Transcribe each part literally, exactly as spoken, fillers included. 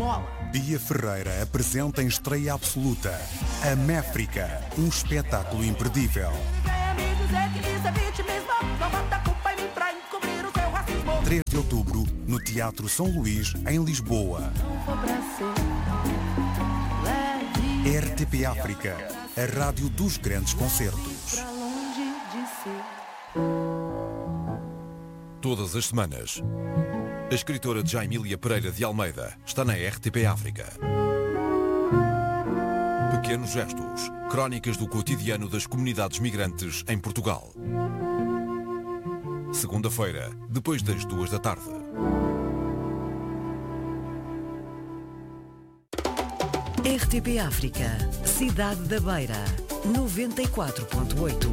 esmola. Bia Ferreira apresenta em estreia absoluta A Méfrica, um espetáculo imperdível. três de outubro, no Teatro São Luís, em Lisboa. R T P África, a rádio dos grandes concertos. Todas as semanas, a escritora Jaimília Pereira de Almeida está na R T P África. Pequenos gestos, crónicas do cotidiano das comunidades migrantes em Portugal. Segunda-feira, depois das duas da tarde. R T P África, Cidade da Beira, noventa e quatro ponto oito.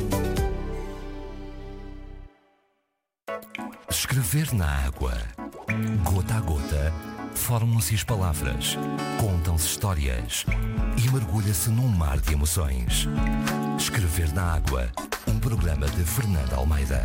Escrever na água. Gota a gota, formam-se as palavras, contam-se histórias e mergulha-se num mar de emoções. Escrever na água, um programa de Fernanda Almeida.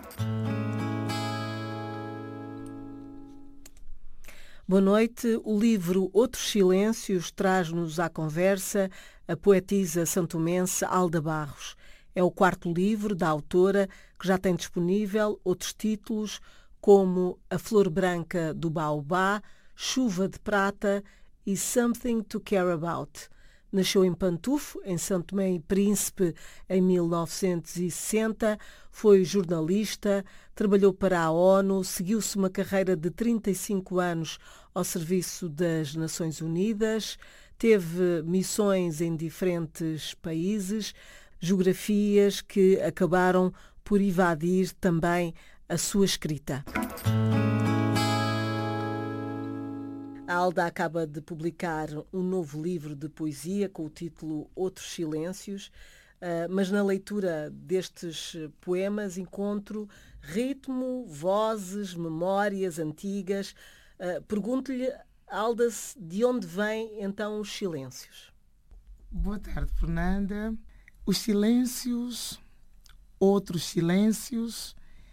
Boa noite. O livro Outros Silêncios traz-nos à conversa a poetisa santomense Alda Barros. É o quarto livro da autora, que já tem disponível outros títulos como A Flor Branca do Baobá, Chuva de Prata e Something to Care About. Nasceu em Pantufo, em São Tomé e Príncipe, em mil novecentos e sessenta, foi jornalista, trabalhou para a ONU, seguiu-se uma carreira de trinta e cinco anos ao serviço das Nações Unidas, teve missões em diferentes países, geografias que acabaram por invadir também a sua escrita. A Alda acaba de publicar um novo livro de poesia com o título Outros Silêncios, mas na leitura destes poemas encontro ritmo, vozes, memórias antigas. Pergunto-lhe, Alda, de onde vêm então os silêncios? Boa tarde, Fernanda. Os silêncios, outros silêncios,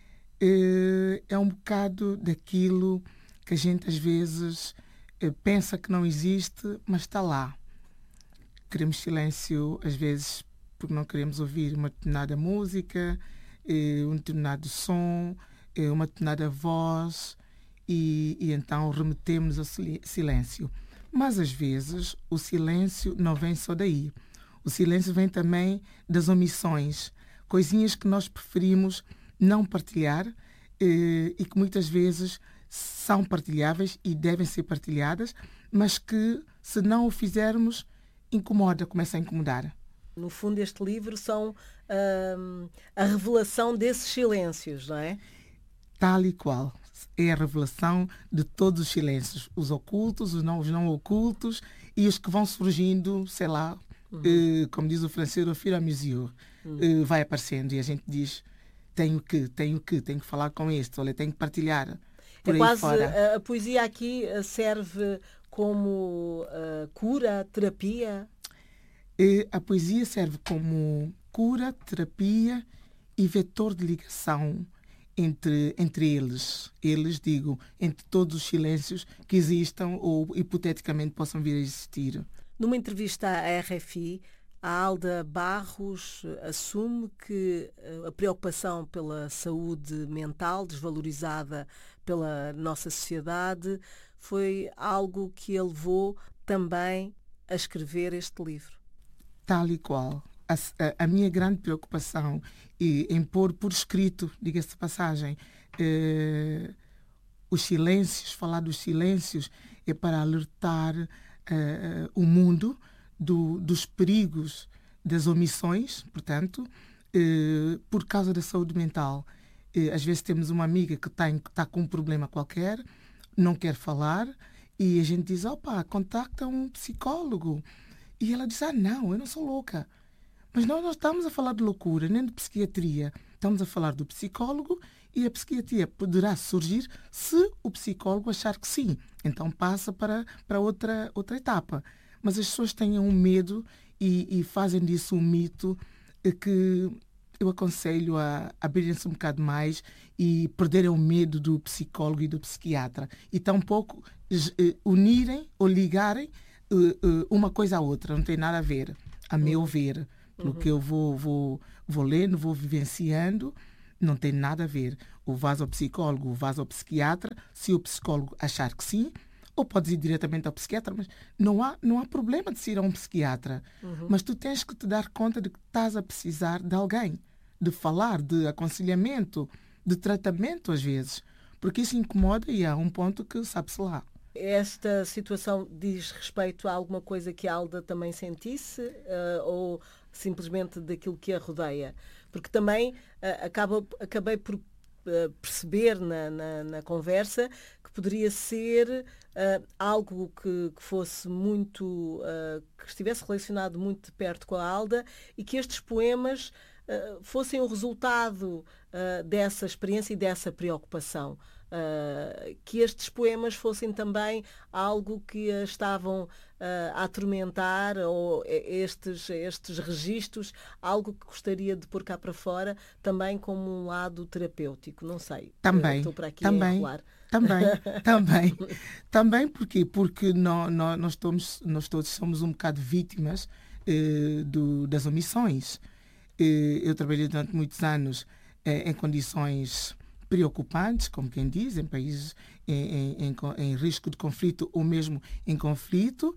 é um bocado daquilo que a gente às vezes pensa que não existe, mas está lá. Queremos silêncio, às vezes, porque não queremos ouvir uma determinada música, um determinado som, uma determinada voz, e, e então remetemos ao silêncio. Mas, às vezes, o silêncio não vem só daí. O silêncio vem também das omissões, coisinhas que nós preferimos não partilhar e que muitas vezes são partilháveis e devem ser partilhadas, mas que, se não o fizermos, incomoda, começa a incomodar. No fundo, este livro são hum, a revelação desses silêncios, não é? Tal e qual. É a revelação de todos os silêncios, os ocultos, os não, os não ocultos e os que vão surgindo, sei lá, uhum. eh, como diz o francês, au fur et à mesure, uhum. eh, vai aparecendo e a gente diz, tenho que, tenho que, tenho que falar com este, olha, tenho que partilhar. Por é aí quase fora. A, a poesia aqui serve como uh, cura, terapia? E a poesia serve como cura, terapia e vetor de ligação entre, entre eles. Eles, digo, entre todos os silêncios que existam ou hipoteticamente possam vir a existir. Numa entrevista à R F I, a Alda Barros assume que a preocupação pela saúde mental, desvalorizada pela nossa sociedade, foi algo que a levou também a escrever este livro. Tal e qual. A, a, a minha grande preocupação e em pôr por escrito, diga-se de passagem, eh, os silêncios, falar dos silêncios, é para alertar eh, o mundo Do, dos perigos das omissões, portanto, eh, por causa da saúde mental. Eh, às vezes temos uma amiga que está tá com um problema qualquer, não quer falar, e a gente diz, opa, contacta um psicólogo. E ela diz, ah, não, eu não sou louca. Mas nós não estamos a falar de loucura, nem de psiquiatria. Estamos a falar do psicólogo e a psiquiatria poderá surgir se o psicólogo achar que sim. Então passa para, para outra, outra etapa. Mas as pessoas têm um medo e, e fazem disso um mito que eu aconselho a abrirem-se um bocado mais e perderem o medo do psicólogo e do psiquiatra. E tampouco unirem ou ligarem uma coisa à outra. Não tem nada a ver, a meu uhum. ver. Pelo uhum. que eu vou, vou, vou lendo, vou vivenciando, não tem nada a ver. O vasopsicólogo, o vasopsiquiatra, se o psicólogo achar que sim, ou podes ir diretamente ao psiquiatra, mas não há, não há problema de se ir a um psiquiatra. Uhum. Mas tu tens que te dar conta de que estás a precisar de alguém, de falar, de aconselhamento, de tratamento às vezes. Porque isso incomoda e há um ponto que sabe-se lá. Esta situação diz respeito a alguma coisa que a Alda também sentisse uh, ou simplesmente daquilo que a rodeia? Porque também uh, acaba, acabei por uh, perceber na, na, na conversa que poderia ser uh, algo que, que fosse muito, uh, que estivesse relacionado muito de perto com a Alda e que estes poemas uh, fossem o resultado uh, dessa experiência e dessa preocupação. Uh, que estes poemas fossem também algo que a estavam uh, a atormentar, ou estes, estes registros, algo que gostaria de pôr cá para fora, também como um lado terapêutico, não sei. Também, estou para aqui também, a enrolar. Também, também. Também porquê? Porque nós, nós, nós, todos, nós todos somos um bocado vítimas uh, do, das omissões. Uh, eu trabalhei durante muitos anos uh, em condições preocupantes, como quem diz, em países em, em, em, em risco de conflito ou mesmo em conflito,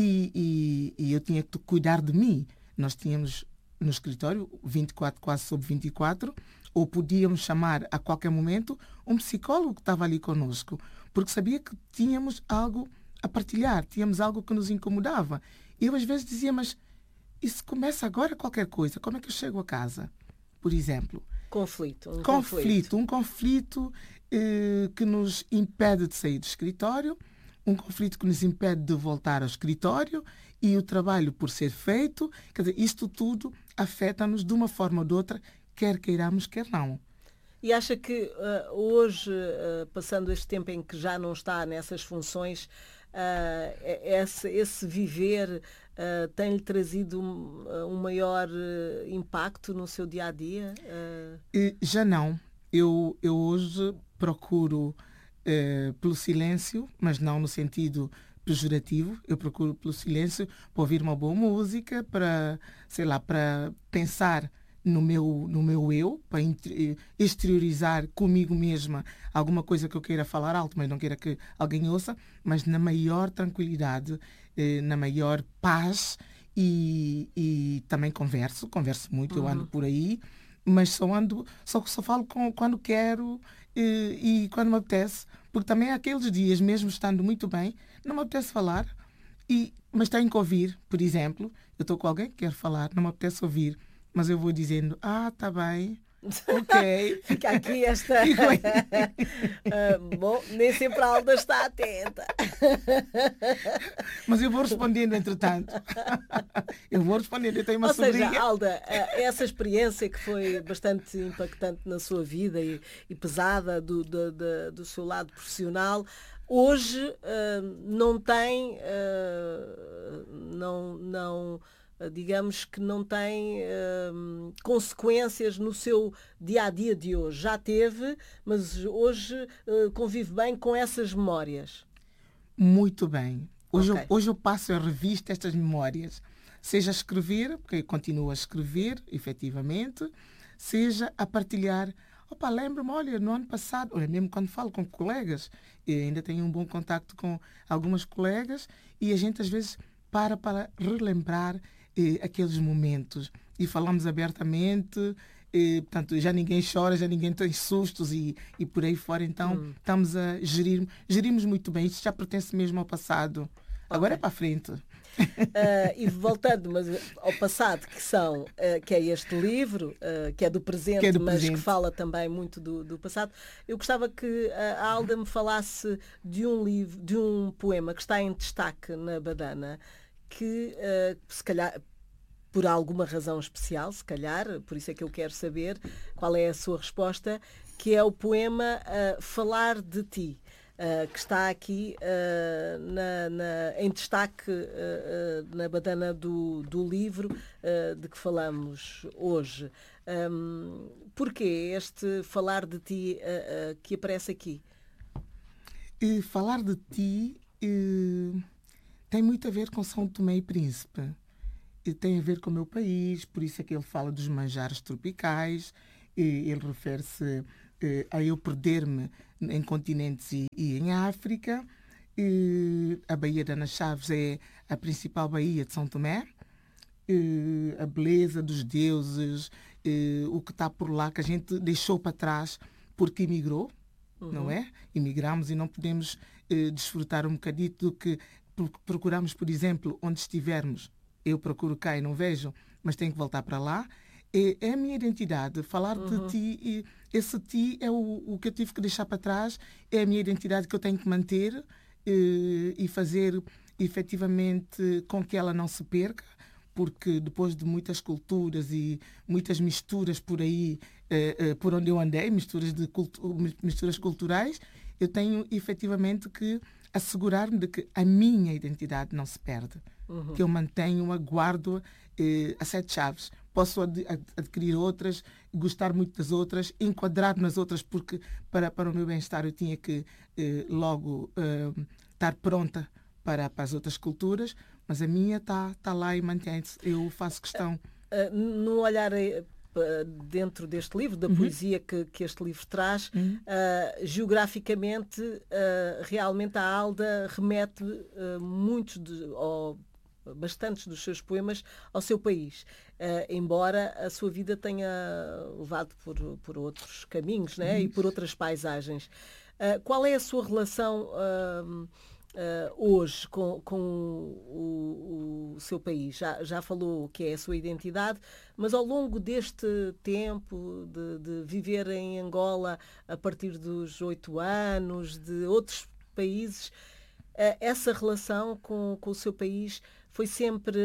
e, e, e eu tinha que cuidar de mim. Nós tínhamos no escritório vinte e quatro, quase sobre vinte e quatro, ou podíamos chamar a qualquer momento um psicólogo que estava ali conosco, porque sabia que tínhamos algo a partilhar, tínhamos algo que nos incomodava. E eu às vezes dizia, mas isso começa agora qualquer coisa, como é que eu chego a casa? Por exemplo. Conflito. Um conflito. conflito. Um conflito eh, que nos impede de sair do escritório, um conflito que nos impede de voltar ao escritório e o trabalho por ser feito. Quer dizer, isto tudo afeta-nos de uma forma ou de outra, quer queiramos, quer não. E acha que uh, hoje, uh, passando este tempo em que já não está nessas funções, uh, esse, esse viver uh, tem-lhe trazido um, um maior uh, impacto no seu dia-a-dia? Uh... Já não. Eu, eu hoje procuro uh, pelo silêncio, mas não no sentido pejorativo. Eu procuro pelo silêncio para ouvir uma boa música, para, sei lá, para pensar no meu, no meu eu, para exteriorizar comigo mesma alguma coisa que eu queira falar alto, mas não queira que alguém ouça, mas na maior tranquilidade, eh, na maior paz, e, e também converso, converso muito, uhum. Eu ando por aí, mas só ando, só, só falo com, quando quero eh, e quando me apetece, porque também há aqueles dias, mesmo estando muito bem, não me apetece falar, e, mas tenho que ouvir. Por exemplo, eu estou com alguém que quer falar, não me apetece ouvir, mas eu vou dizendo, ah, tá bem, ok. Fica aqui esta... uh, bom, nem sempre a Alda está atenta. Mas eu vou respondendo, entretanto. Eu vou respondendo, eu tenho uma Ou sobrinha. seja, Alda, essa experiência que foi bastante impactante na sua vida e, e pesada do, do, do, do seu lado profissional, hoje uh, não tem... Uh, não... não digamos que não tem uh, consequências no seu dia-a-dia de hoje. Já teve, mas hoje uh, convive bem com essas memórias. Muito bem. Hoje, okay. eu, hoje eu passo a revista estas memórias. Seja a escrever, porque eu continuo a escrever, efetivamente, seja a partilhar. Opa, lembro-me, olha, no ano passado, olha, mesmo quando falo com colegas, eu ainda tenho um bom contacto com algumas colegas e a gente às vezes para para relembrar Eh, aqueles momentos e falamos abertamente, eh, portanto já ninguém chora, já ninguém tem sustos e, e por aí fora, então hum. estamos a gerir, gerimos muito bem, isto já pertence mesmo ao passado, okay. Agora é para a frente. Uh, e voltando mas, ao passado, que são uh, que é este livro, uh, que é do presente, que é do mas presente. Que fala também muito do, do passado, eu gostava que a Alda me falasse de um livro, de um poema que está em destaque na Badana, que uh, se calhar por alguma razão especial, se calhar, por isso é que eu quero saber qual é a sua resposta, que é o poema uh, Falar de Ti, uh, que está aqui uh, na, na, em destaque uh, uh, na badana do, do livro uh, de que falamos hoje. Um, porquê este Falar de Ti uh, uh, que aparece aqui? E falar de ti e, tem muito a ver com São Tomé e Príncipe. E tem a ver com o meu país, por isso é que ele fala dos manjares tropicais, e ele refere-se eh, a eu perder-me em continentes e, e em África. E a Baía da Nas Chaves é a principal baía de São Tomé. E a beleza dos deuses, e o que está por lá, que a gente deixou para trás porque emigrou, uhum. não é? Imigramos e não podemos eh, desfrutar um bocadito do que procuramos, por exemplo, onde estivermos. Eu procuro cá e não vejo, mas tenho que voltar para lá. É, é a minha identidade. Falar uhum. de ti, e esse ti é o, o que eu tive que deixar para trás, é a minha identidade que eu tenho que manter e, e fazer efetivamente com que ela não se perca, porque depois de muitas culturas e muitas misturas por aí, eh, eh, por onde eu andei, misturas, de cultu- misturas culturais, eu tenho efetivamente que assegurar-me de que a minha identidade não se perde. Uhum. Que eu mantenho-a, guardo-a eh, a sete chaves. Posso ad- ad- adquirir outras, gostar muito das outras, enquadrar nas outras, porque para, para o meu bem-estar eu tinha que eh, logo eh, estar pronta para, para as outras culturas, mas a minha está tá lá e mantém-se. Eu faço questão. Uh, uh, no olhar dentro deste livro, da uhum. poesia que, que este livro traz, uhum. uh, geograficamente, uh, realmente a Alda remete uh, muitos, de, ou bastantes dos seus poemas ao seu país, uh, embora a sua vida tenha levado por, por outros caminhos, né? E por outras paisagens. Uh, qual é a sua relação uh, Uh, hoje com, com o, o seu país? Já, já falou que é a sua identidade, mas ao longo deste tempo de, de viver em Angola a partir dos oito anos, de outros países, uh, essa relação com, com o seu país foi sempre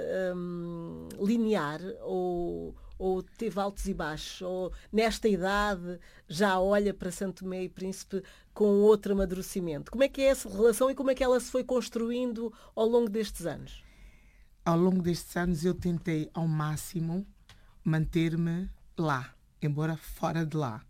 um, linear ou, ou teve altos e baixos? Ou nesta idade já olha para Santo Tomé e Príncipe com outro amadurecimento? Como é que é essa relação e como é que ela se foi construindo ao longo destes anos? Ao longo destes anos eu tentei ao máximo manter-me lá, embora fora de lá.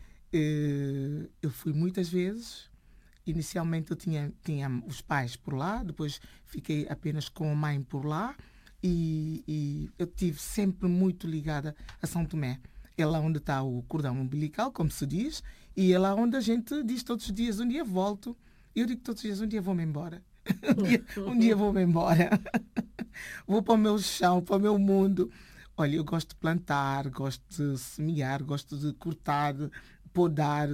Eu fui muitas vezes. Inicialmente eu tinha, tinha os pais por lá, depois fiquei apenas com a mãe por lá e, e eu estive sempre muito ligada a São Tomé. É lá onde está o cordão umbilical, como se diz, e é lá onde a gente diz todos os dias, um dia volto. Eu digo todos os dias, um dia vou-me embora. um dia, um dia vou-me embora. Vou para o meu chão, para o meu mundo. Olha, eu gosto de plantar, gosto de semear, gosto de cortar, podar,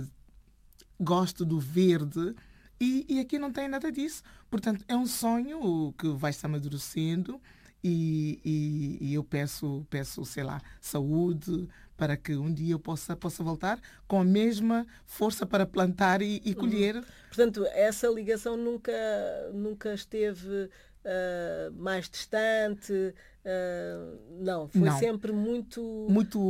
gosto do verde e, e aqui não tem nada disso. Portanto, é um sonho que vai se amadurecendo e, e, e eu peço, peço, sei lá, saúde para que um dia eu possa, possa voltar com a mesma força para plantar e, e colher. Uhum. Portanto, essa ligação nunca, nunca esteve uh, mais distante? Uh, não, foi não. sempre muito... Muito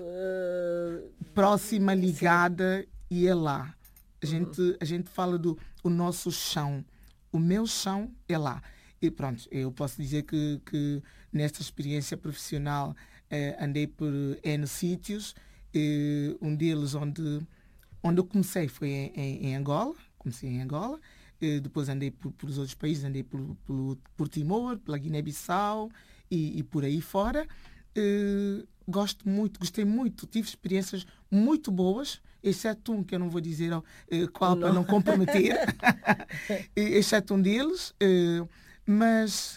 uh, próxima, ligada sim. E é lá. A gente, uhum. a gente fala do o nosso chão. O meu chão é lá. E pronto, eu posso dizer que, que nesta experiência profissional eh, andei por N sítios. Eh, um deles onde, onde eu comecei foi em, em, em Angola. Comecei em Angola. Eh, depois andei por, por os outros países. Andei por, por, por Timor, pela Guiné-Bissau e, e por aí fora. Eh, gosto muito, gostei muito. Tive experiências muito boas. Exceto um, que eu não vou dizer uh, qual, não. Para não comprometer, exceto um deles, uh, mas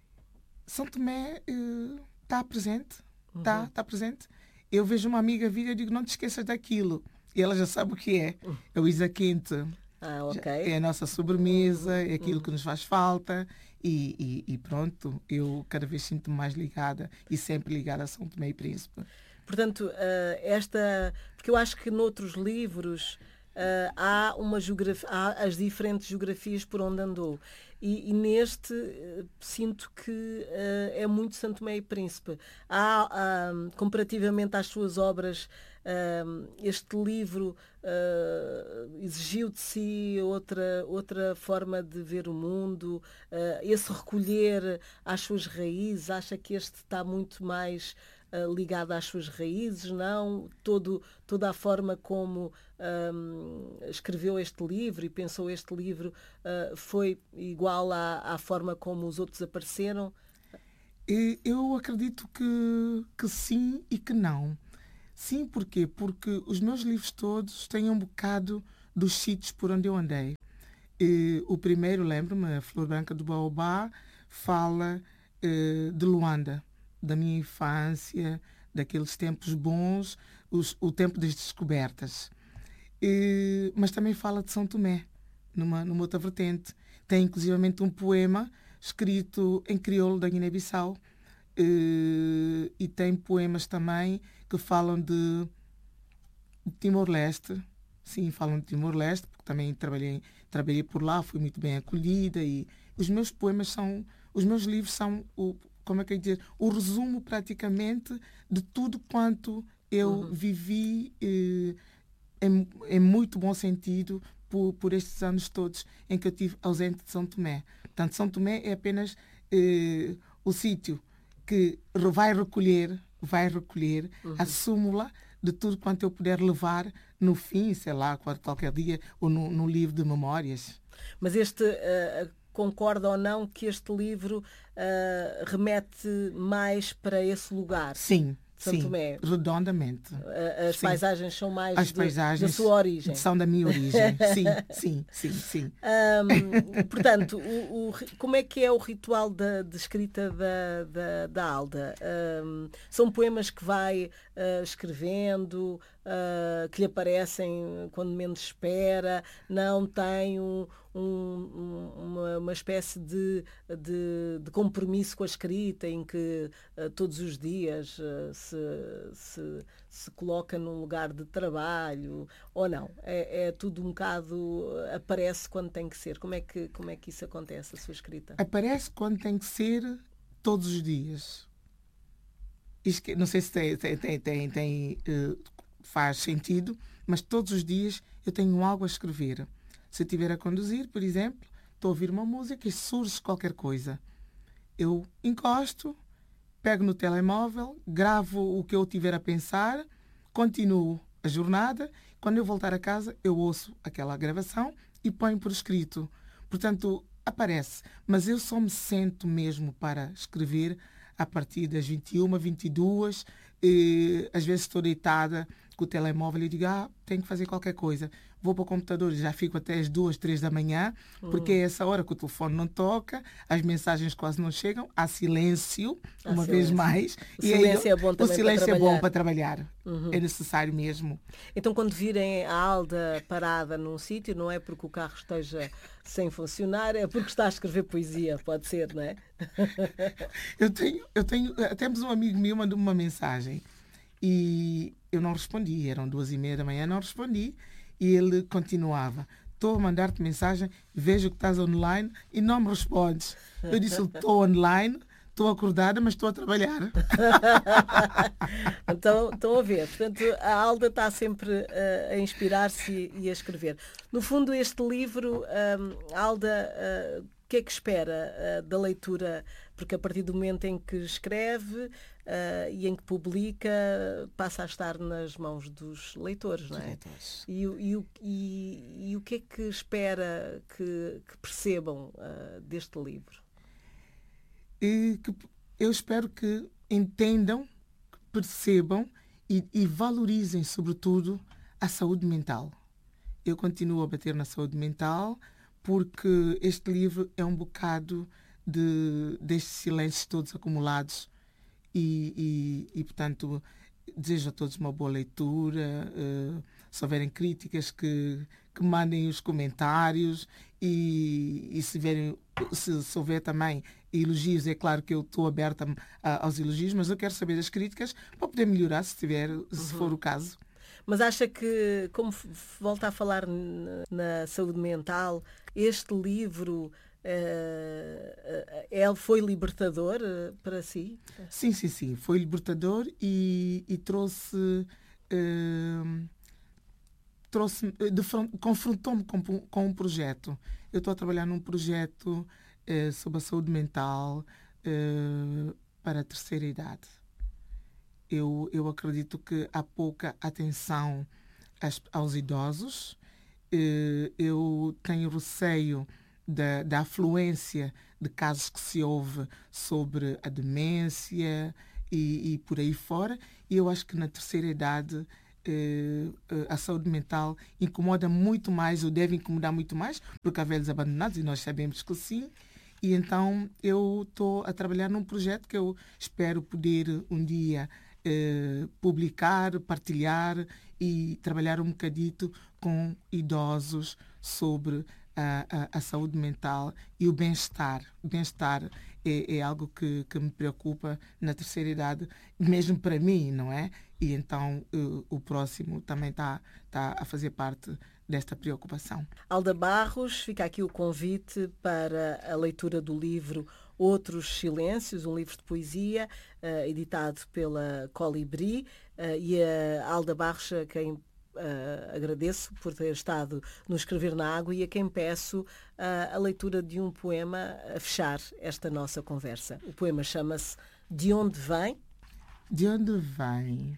São Tomé está uh, presente, está uhum. tá presente. Eu vejo uma amiga vir e digo, não te esqueças daquilo, e ela já sabe o que é, é o Isa Quente, ah, okay. É a nossa sobremesa, é aquilo que nos faz falta, e, e, e pronto, eu cada vez sinto-me mais ligada, e sempre ligada a São Tomé e Príncipe. Portanto, esta... Porque eu acho que noutros livros uh, há, uma geografia, há as diferentes geografias por onde andou. E, e neste uh, sinto que uh, é muito Santo Tomé e Príncipe. Há, uh, comparativamente às suas obras, uh, este livro uh, exigiu de si outra, outra forma de ver o mundo, uh, esse recolher às suas raízes. Acha que este está muito mais... uh, ligada às suas raízes, não? Todo, toda a forma como um, escreveu este livro e pensou este livro uh, foi igual à, à forma como os outros apareceram? Eu acredito que, que sim e que não. Sim, porquê? Porque os meus livros todos têm um bocado dos sítios por onde eu andei. E o primeiro, lembro-me, A Flor Branca do Baobá, fala eh, de Luanda, da minha infância, daqueles tempos bons, os, o tempo das descobertas. E, mas também fala de São Tomé, numa, numa outra vertente. Tem inclusivamente um poema escrito em crioulo da Guiné-Bissau. E, e tem poemas também que falam de, de Timor-Leste. Sim, falam de Timor-Leste, porque também trabalhei, trabalhei por lá, fui muito bem acolhida. E os meus poemas são, os meus livros são, o, como é que eu dizer, o resumo praticamente de tudo quanto eu uhum. vivi eh, em, em muito bom sentido por, por estes anos todos em que eu estive ausente de São Tomé. Portanto, São Tomé é apenas eh, o sítio que vai recolher, vai recolher uhum. a súmula de tudo quanto eu puder levar no fim, sei lá, qualquer dia, ou no, no livro de memórias. Mas este, uh, concorda ou não que este livro uh, remete mais para esse lugar? Sim. São Sim, Tomé. Redondamente. As sim. paisagens são mais As de, paisagens da sua origem. São da minha origem. Sim, sim, sim, sim. Um, portanto, o, o, como é que é o ritual da, de escrita da, da, da Alda? Um, são poemas que vai uh, escrevendo, uh, que lhe aparecem quando menos espera, não tem um, um, uma, uma espécie de, de, de compromisso com a escrita em que uh, todos os dias uh, se Se, se coloca num lugar de trabalho ou não? É, é tudo um bocado, aparece quando tem que ser. Como é que, como é que isso acontece, a sua escrita? Aparece quando tem que ser todos os dias. Isto, não sei se tem, tem, tem, tem, tem uh, faz sentido, mas todos os dias eu tenho algo a escrever. Se eu estiver a conduzir, por exemplo, estou a ouvir uma música e surge qualquer coisa. Eu encosto, pego no telemóvel, gravo o que eu tiver a pensar, continuo a jornada. Quando eu voltar a casa, eu ouço aquela gravação e ponho por escrito. Portanto, aparece. Mas eu só me sento mesmo para escrever a partir das vinte e uma, vinte e duas. E, às vezes estou deitada com o telemóvel e digo, ah, tenho que fazer qualquer coisa. Vou para o computador e já fico até as duas, três da manhã, porque é essa hora que o telefone não toca, as mensagens quase não chegam, há silêncio, há uma silêncio. vez mais. O e silêncio, aí, é, bom o silêncio para é bom para trabalhar. Uhum. É necessário mesmo. Então, quando virem a Alda parada num sítio, não é porque o carro esteja sem funcionar, é porque está a escrever poesia, pode ser, não é? eu tenho, eu tenho, temos um amigo meu mandou-me uma mensagem e eu não respondi, eram duas e meia da manhã, não respondi. E ele continuava, estou a mandar-te mensagem, vejo que estás online e não me respondes. Eu disse, estou online, estou acordada, mas estou a trabalhar. Então, estão a ver. Portanto, a Alda está sempre uh, a inspirar-se e, e a escrever. No fundo, este livro, um, Alda, uh, o que é que espera uh, da leitura? Porque a partir do momento em que escreve uh, e em que publica, passa a estar nas mãos dos leitores, não é? Leitores. E, e, e, e o que é que espera que, que percebam uh, deste livro? E que, eu espero que entendam, que percebam e, e valorizem, sobretudo, a saúde mental. Eu continuo a bater na saúde mental porque este livro é um bocado de, destes silêncios todos acumulados e, e, e, portanto, desejo a todos uma boa leitura. Uh, se houverem críticas, que, que mandem os comentários e, e se, verem, se, se houver também elogios, é claro que eu estou aberta a, aos elogios, mas eu quero saber as críticas para poder melhorar, se, tiver, se uhum. for o caso. Mas acha que, como volta a falar na saúde mental, este livro uh, ele foi libertador uh, para si? Sim, sim, sim. Foi libertador e, e trouxe... Uh, trouxe confrontou-me com, com um projeto. Eu estou a trabalhar num projeto uh, sobre a saúde mental uh, para a terceira idade. eu, eu acredito que há pouca atenção às, aos idosos. Eu tenho receio da, da afluência de casos que se ouve sobre a demência e, e por aí fora. E eu acho que na terceira idade eh, a saúde mental incomoda muito mais, ou deve incomodar muito mais, porque há velhos abandonados, e nós sabemos que sim. E então eu estou a trabalhar num projeto que eu espero poder um dia eh, publicar, partilhar e trabalhar um bocadito com idosos sobre a, a, a saúde mental e o bem-estar. O bem-estar é, é algo que, que me preocupa na terceira idade, mesmo para mim, não é? E então uh, o próximo também está tá a fazer parte desta preocupação. Alda Barros, fica aqui o convite para a leitura do livro Outros Silêncios, um livro de poesia uh, editado pela Colibri, uh, e a Alda Barros, a quem uh, agradeço por ter estado no Escrever na Água, e a quem peço uh, a leitura de um poema a fechar esta nossa conversa. O poema chama-se De Onde Vem? De onde vem?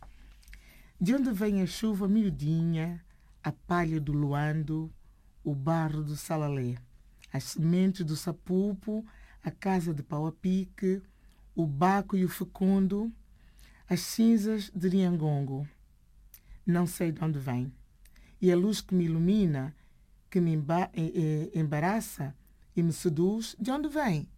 De onde vem a chuva miudinha, a palha do luando, o barro do salalé, as sementes do sapupo, a casa de pau a pique, o baco e o fecundo, as cinzas de riangongo. Não sei de onde vem. E a luz que me ilumina, que me embaraça e me seduz, de onde vem?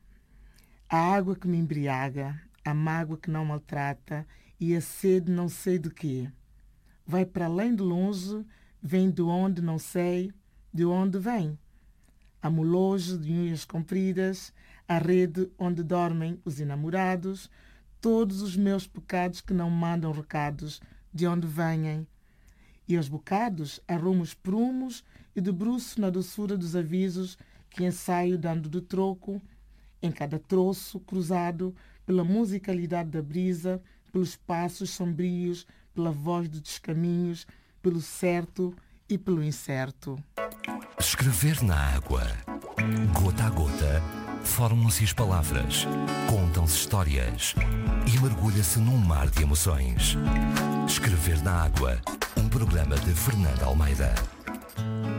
A água que me embriaga, a mágoa que não maltrata e a sede não sei de quê. Vai para além de longe, vem de onde não sei, de onde vem. A molojo de unhas compridas, a rede onde dormem os enamorados, todos os meus pecados que não mandam recados, de onde venham. E aos bocados arrumo os prumos e debruço na doçura dos avisos que ensaio dando de troco, em cada troço cruzado pela musicalidade da brisa, pelos passos sombrios, pela voz dos descaminhos, pelo certo e pelo incerto. Escrever na água. Gota a gota, formam-se as palavras, contam-se histórias e mergulha-se num mar de emoções. Escrever na água, um programa de Fernanda Almeida.